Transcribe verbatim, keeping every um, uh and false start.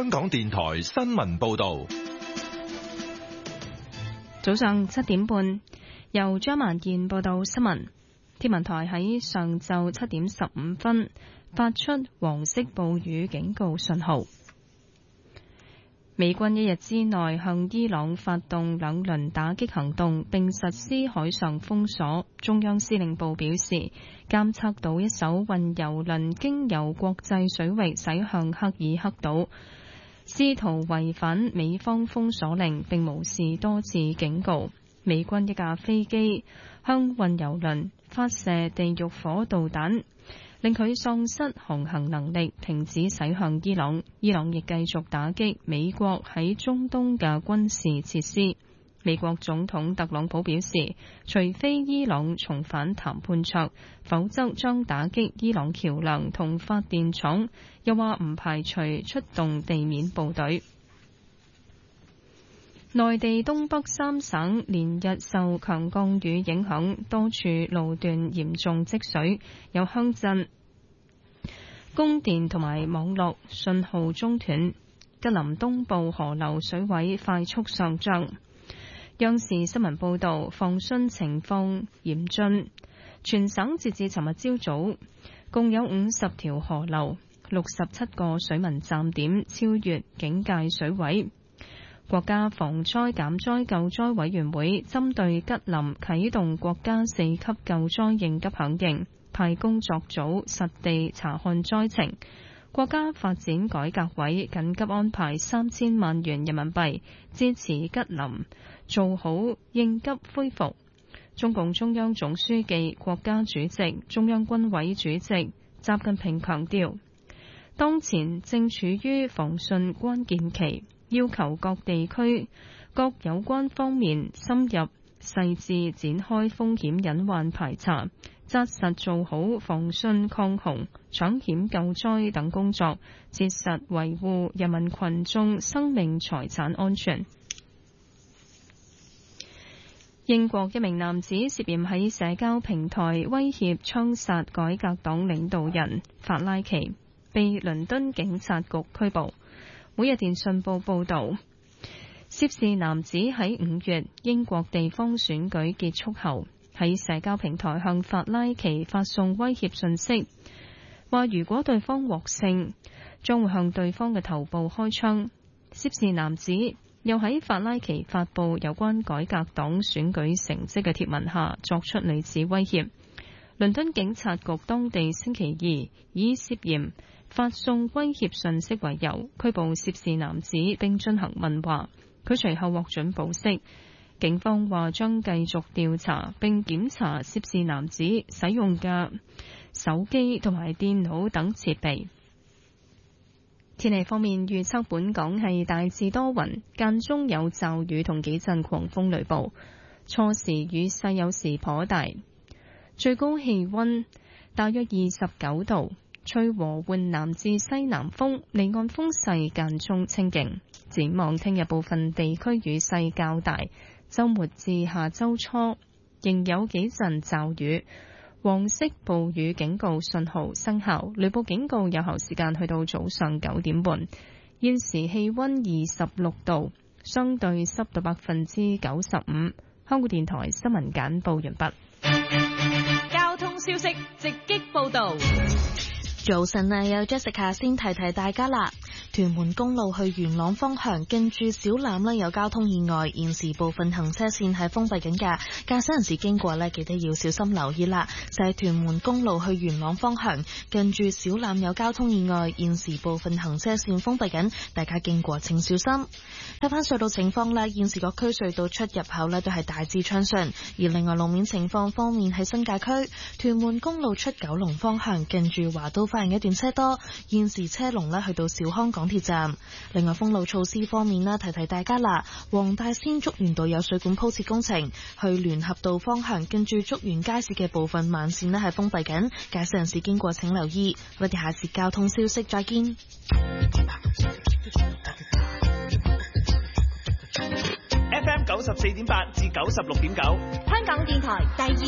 香港電台新聞報道。 早上七點半，由張萬健報道新聞。天文台喺上晝七點十五分發出黃色暴雨警告信號。美軍一日之內向伊朗發動兩輪打擊行動，並實施海上封鎖。中央司令部表示，監測到一艘運油輪經由國際水域駛向克爾克島，試圖違反美方封鎖令，並無視多次警告。美軍一架飛機向運油輪發射地獄火導彈，令佢喪失航行能力，停止駛向伊朗。伊朗亦繼續打擊美國喺中東嘅軍事設施。美國總統特朗普表示，除非伊朗重返談判桌，否則將打擊伊朗橋樑同發電廠，又話唔排除出動地面部隊。內地東北三省連日受強降雨影響，多處路段嚴重積水，有鄉鎮供電同埋網絡信號中斷。吉林東部河流水位快速上漲。央視新聞報導，防汛情況嚴峻，全省截至尋日朝早，共有五十條河流、六十七個水文站點超越警戒水位。國家防災減災救災委員會針對吉林啟動國家四級救災應急響應，派工作組實地查看災情。國家發展改革委緊急安排三千萬元人民幣支持吉林做好應急恢復。中共中央總書記、國家主席、中央軍委主席習近平強調，當前正處於防汛關鍵期，要求各地區各有關方面深入細緻展開風險隱患排查，紮實做好防汛抗洪、搶險救災等工作，切實維護人民群眾生命財產安全。英國一名男子涉嫌喺社交平台威脅槍殺改革黨領導人法拉奇，被倫敦警察局拘捕。每日電訊報報導，涉事男子喺五月英國地方選舉結束後，喺社交平台向法拉奇發送威脅信息，話如果對方獲勝，將會向對方嘅頭部開槍。涉事男子又喺法拉奇發布有關改革黨選舉成績嘅貼文下作出類似威脅。倫敦警察局當地星期二以涉嫌發送威脅信息為由，拘捕涉事男子並進行問話。佢隨後獲准保釋。警方話將繼續調查並檢查涉事男子使用嘅手機同埋電腦等設備。天氣方面預測，本港係大致多雲，間中有驟雨同幾陣狂風雷暴，初時雨勢有時頗大，最高氣溫大約二十九度。吹和緩南至西南風，離岸風勢間中清勁。展望聽日部分地區雨勢較大，週末至下週初仍有幾陣驟雨。黃色暴雨警告信號生效，雷暴警告有效時間去到早上九點半。現時氣溫二十六度，相對濕度百分之九十五。香港電台新聞簡報完畢。 交通消息直擊報道。 早晨啊，有 Jessica 先提提大家啦。屯門公路去元朗方向近住小欖呢有交通意外，現時部分行車線係封閉緊㗎，駕駛人士經過呢記得要小心留意啦。就係屯門公路去元朗方向近住小欖有交通意外，現時部分行車線封閉緊，大家經過請小心。睇翻隧道情況啦，現時各區隧道出入口呢都係大致暢順，而另外路面情況方面喺新界區屯門公路出九龍方向近住華都花園一段車多，現時車龍呢去到兆康港鐵站。另外封路措施方面呢，提提大家啦，黃大仙竹園道有水管鋪設工程，去聯合道方向跟住竹園街市嘅部分慢線呢係封閉緊，駕駛人士經過請留意。我哋下次交通消息再見。 F M 九十四點八至九十六點九， 香港電台第二